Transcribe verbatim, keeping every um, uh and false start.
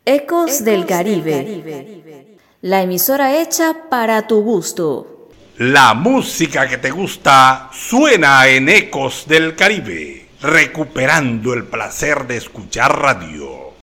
Ecos del Caribe, la emisora hecha para tu gusto. La música que te gusta suena en Ecos del Caribe, recuperando el placer de escuchar radio.